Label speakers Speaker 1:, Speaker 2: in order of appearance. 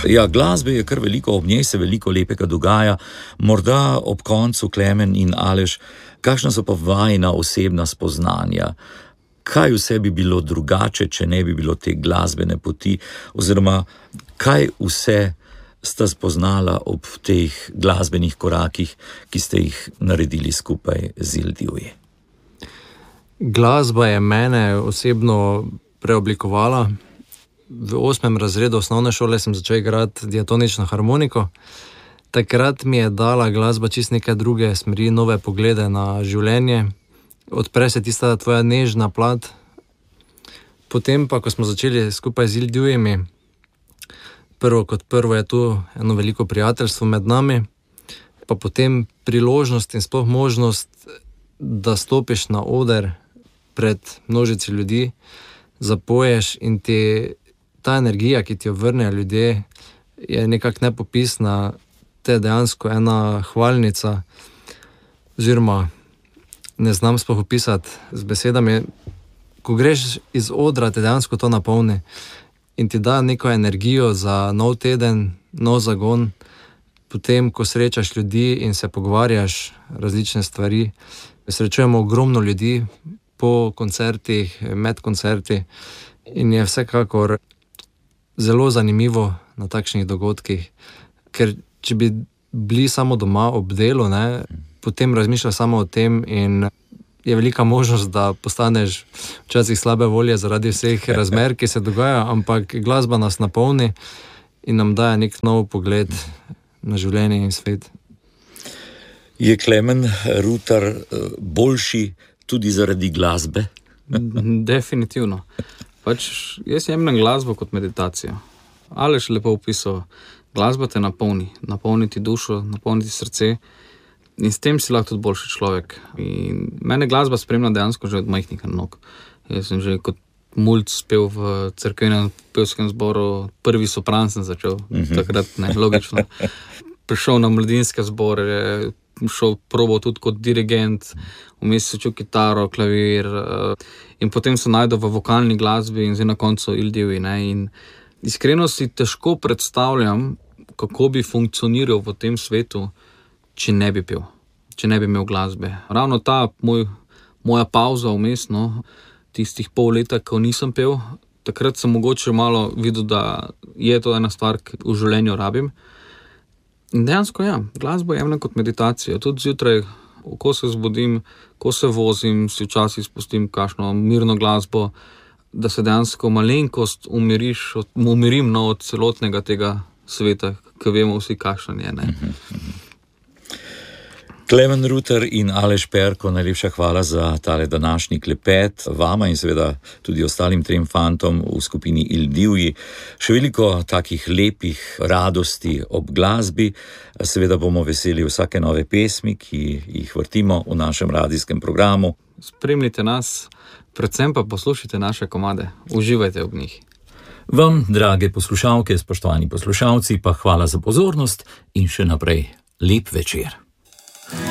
Speaker 1: Ja, glasbe je kar veliko, ob njej se veliko lepega dogaja. Morda ob koncu, Klemen in Aleš, kakšna so pa vajina osebna spoznanja? Kaj vse bi bilo drugače, če ne bi bilo te glasbene poti, oziroma kaj vse sta spoznala ob teh glasbenih korakih, ki ste jih naredili skupaj z Il Divji?
Speaker 2: Glasba je mene osebno preoblikovala. V 8. razredu osnovne šole sem začel igrati diatonično harmoniko. Takrat mi je dala glasba čisto neke druge smeri, nove poglede na življenje. Odpre se tista tvoja nežna plat. Potem pa, ko smo začeli skupaj z Il Divjimi, prvo kot prvo je tu eno veliko prijateljstvo med nami, pa potem priložnost in sploh možnost, da stopiš na oder pred množici ljudi, zapoješ in ti ta energija, ki ti jo vrnejo ljudje, je nekako nepopisna, te dejansko ena hvalnica, oziroma ne znam sploh opisati z besedami. Ko greš iz odra, te dejansko to napolni in ti da neko energijo za nov teden, nov zagon. Potem, ko srečaš ljudi in se pogovarjaš različne stvari, srečujemo ogromno ljudi po koncertih, med koncerti in je vsekakor zelo zanimivo na takšnih dogodkih, ker če bi bili samo doma ob delu, potem razmišljaš samo o tem in je velika možnost, da postaneš včasih slabe volje zaradi vseh razmer, ki se dogajajo, ampak glasba nas napolni in nam daje nek nov pogled na življenje in svet.
Speaker 1: Je Klemen Rutar boljši tudi zaradi glasbe?
Speaker 3: Definitivno. Jaz jemljem glasbo kot meditacijo. Aleš lepo opisal, glasba te napolni ti dušo, napolni ti srce in s tem si lahko tudi boljši človek. In mene glasba spremlja dejansko že od majhnih nog. Jaz sem že kot mulc pel v cerkvenem pevskem zboru, prvi sopran sem začel, takrat logično. Prišel na mladinske zbore, šel probal tudi kot dirigent, vmes se učil kitaro, klavir in potem se najdel v vokalni glasbi in zdaj na koncu Il Divji. In iskreno si težko predstavljam, kako bi funkcioniral v tem svetu, če ne bi pel, če ne bi imel glasbe. Ravno ta moja pauza vmes, tistih pol leta, ko nisem pel, takrat sem mogoče malo videl, da je to ena stvar, ki v življenju rabim. In dejansko glasbo jemljem kot meditacijo. Tudi zjutraj, ko se zbudim, ko se vozim, si včasih spustim kakšno mirno glasbo, da se dejansko malenkost umirim od celotnega tega sveta, ki vemo vsi, kakšen je.
Speaker 1: Klemen Rutar in Aleš Perko, najlepša hvala za tale današnji klepet, vama in seveda tudi ostalim 3 fantom v skupini Il Divji. Še veliko takih lepih radosti ob glasbi, seveda bomo veseli vsake nove pesmi, ki jih vrtimo v našem radijskem programu.
Speaker 3: Spremljite nas, predvsem pa poslušajte naše komade, uživajte ob njih.
Speaker 1: Vam, drage poslušalke, spoštovani poslušalci, pa hvala za pozornost in še naprej lep večer.